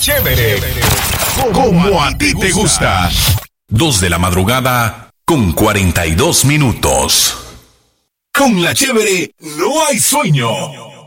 Chévere, como a ti te gusta. 2 de la madrugada con 42 minutos. Con la Chévere no hay sueño.